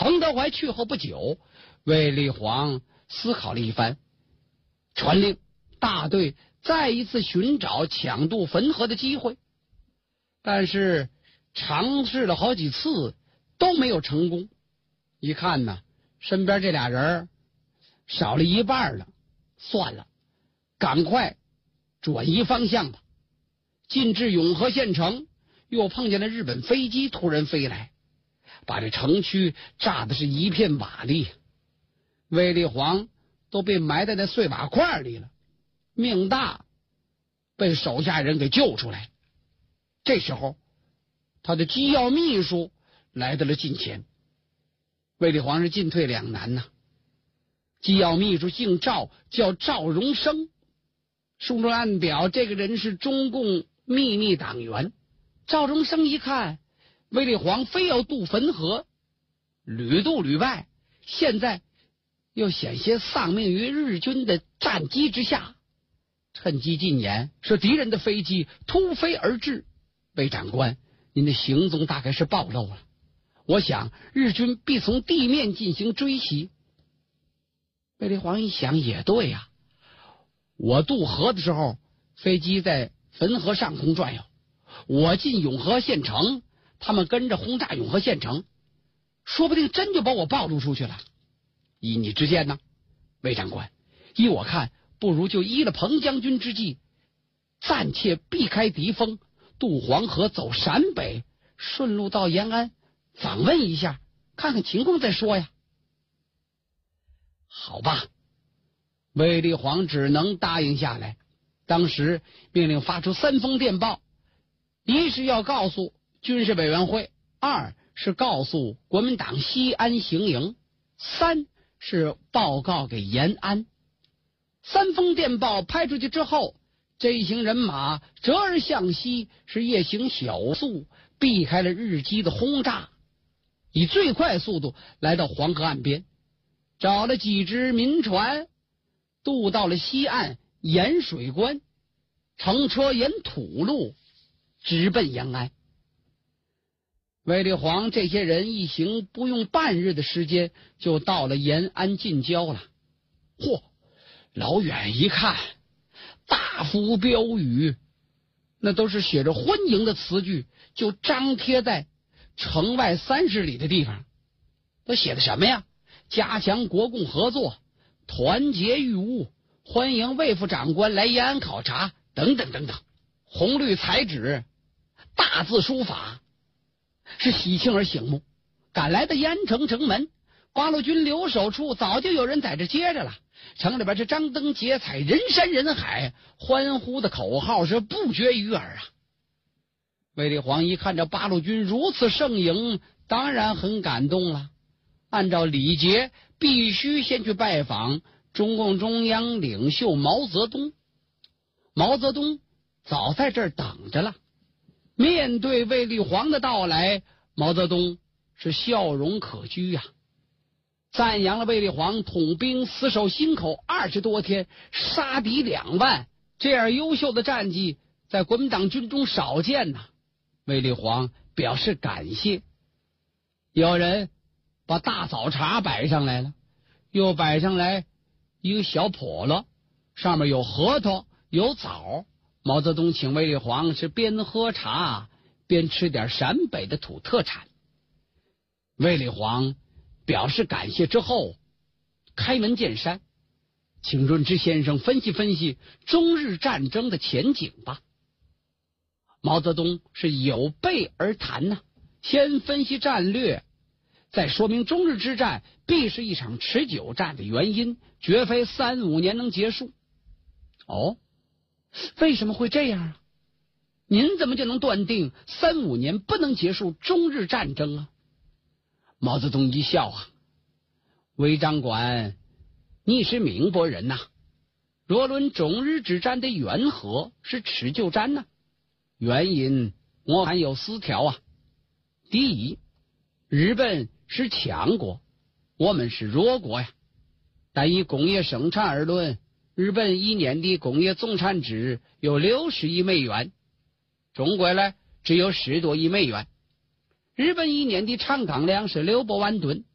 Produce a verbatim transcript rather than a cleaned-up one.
彭德怀去后不久，卫立煌思考了一番，传令大队再一次寻找抢渡汾河的机会，但是尝试了好几次都没有成功。一看呢，身边这俩人少了一半了，算了，赶快转移方向吧。进至永和县城，又碰见了日本飞机突然飞来，把这城区炸的是一片瓦砾，卫立煌都被埋在那碎瓦块里了，命大被手下人给救出来。这时候他的机要秘书来到了近前，卫立煌是进退两难呐、啊。机要秘书姓赵，叫赵荣生，书中暗表这个人是中共秘密党员。赵荣生一看卫立煌非要渡汾河，屡渡屡败，现在又险些丧命于日军的战机之下，趁机进言说敌人的飞机突飞而至，魏长官，您的行踪大概是暴露了，我想日军必从地面进行追袭。卫立煌一想也对呀、啊，我渡河的时候飞机在汾河上空转悠，我进永和县城，他们跟着轰炸永和县城，说不定真就把我暴露出去了。依你之见呢，魏长官？依我看，不如就依了彭将军之计，暂且避开敌锋，渡黄河走陕北，顺路到延安访问一下，看看情况再说呀。好吧，卫立煌只能答应下来。当时命令发出三封电报，一是要告诉军事委员会，二是告诉国民党西安行营，三是报告给延安。三封电报拍出去之后，这一行人马折而向西，是夜行小速，避开了日机的轰炸，以最快速度来到黄河岸边，找了几只民船，渡到了西岸盐水关，乘车沿土路直奔延安。卫立煌这些人一行不用半日的时间就到了延安近郊了。嚯，老远一看，大幅标语，那都是写着欢迎的词句，就张贴在城外三十里的地方。都写的什么呀？加强国共合作，团结御侮，欢迎卫副长官来延安考察，等等等等。红绿彩纸，大字书法，是喜庆而醒目。赶来的延安城城门，八路军留守处早就有人在这接着了。城里边是张灯结彩，人山人海，欢呼的口号是不绝于耳啊。卫立煌一看这八路军如此盛迎，当然很感动了。按照礼节，必须先去拜访中共中央领袖毛泽东。毛泽东早在这儿等着了。面对卫立煌的到来，毛泽东是笑容可掬呀、啊，赞扬了卫立煌统兵死守忻口二十多天，杀敌两万，这样优秀的战绩在国民党军中少见呐。卫立煌表示感谢。有人把大早茶摆上来了，又摆上来一个小笸箩，上面有核桃有枣。毛泽东请卫立煌是边喝茶边吃点陕北的土特产。卫立煌表示感谢之后，开门见山，请润之先生分析分析中日战争的前景吧。毛泽东是有备而谈呐、啊，先分析战略，再说明中日之战必是一场持久战的原因，绝非三五年能结束。哦，为什么会这样啊？您怎么就能断定三五年不能结束中日战争啊？毛泽东一笑啊，卫长官，你是明白人呐、啊。若论中日之战的缘何是持久战呢、啊？原因我还有四条啊。第一，日本是强国，我们是弱国呀。但以工业生产而论，日本一年的工业总产值有六十亿美元，中国呢只有十多亿美元。日本一年的产钢量是六百万吨，